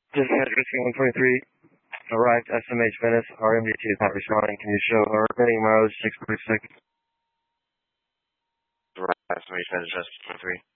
Dispatch Whiskey 123, arrived SMH Venice. Our MDT is not responding. Can you show her heading mileage 646? Right, SMH Venice, just 23.